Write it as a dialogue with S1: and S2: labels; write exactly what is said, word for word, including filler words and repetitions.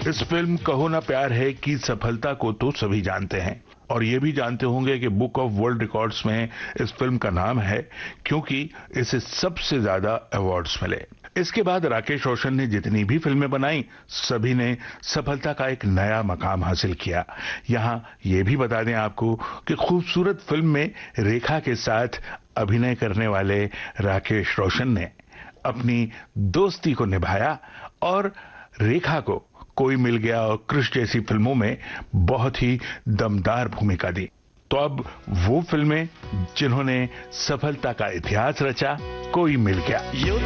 S1: इस फिल्म कहो ना प्यार है की सफलता को तो सभी जानते हैं और ये भी जानते होंगे कि बुक ऑफ वर्ल्ड रिकॉर्ड्स में इस फिल्म का नाम है क्योंकि इसे सबसे ज्यादा अवार्ड्स मिले। इसके बाद राकेश रोशन ने जितनी भी फिल्में बनाई सभी ने सफलता का एक नया मकाम हासिल किया। यहाँ ये भी बता दें आपको कि खूबसूरत फिल्म में रेखा के साथ अभिनय करने वाले राकेश रोशन ने अपनी दोस्ती को निभाया और रेखा को कोई मिल गया और क्रिश जैसी फिल्मों में बहुत ही दमदार भूमिका दी। तो अब वो फिल्में जिन्होंने सफलता का इतिहास रचा, कोई मिल गया।